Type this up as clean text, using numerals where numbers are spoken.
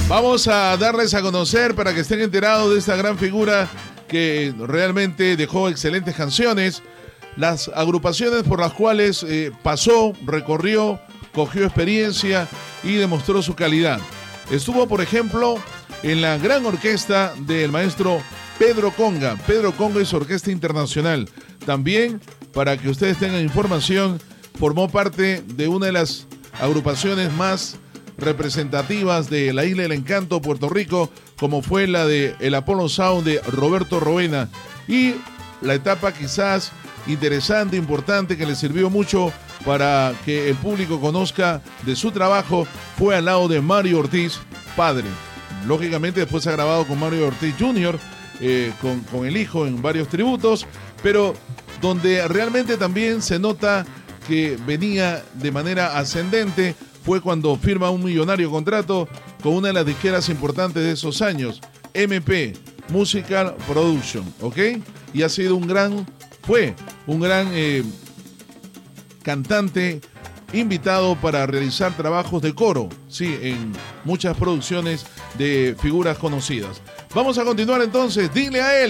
Vamos a darles a conocer para que estén enterados de esta gran figura que realmente dejó excelentes canciones, las agrupaciones por las cuales pasó, recorrió, cogió experiencia y demostró su calidad. Estuvo, por ejemplo, en la gran orquesta del maestro Pedro Conga. Pedro Conga y su orquesta internacional. También, para que ustedes tengan información, formó parte de una de las agrupaciones más representativas de la Isla del Encanto, Puerto Rico, como fue la de el Apollo Sound de Roberto Roena. Y la etapa quizás interesante, importante, que le sirvió mucho para que el público conozca de su trabajo, fue al lado de Mario Ortiz, padre. Lógicamente después ha grabado con Mario Ortiz Jr., con el hijo en varios tributos, pero donde realmente también se nota que venía de manera ascendente fue cuando firma un millonario contrato con una de las disqueras importantes de esos años, MP, Musical Production, ¿ok? Y ha sido fue un gran cantante invitado para realizar trabajos de coro, sí, en muchas producciones de figuras conocidas. Vamos a continuar entonces, dile a él.